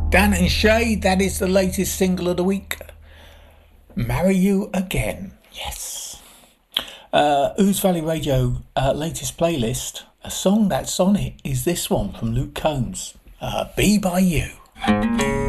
Dan and Shay, that is the latest single of the week. Marry You Again. Yes. Ooze Valley Radio latest playlist. A song that's on it is this one from Luke Combs. Be By You.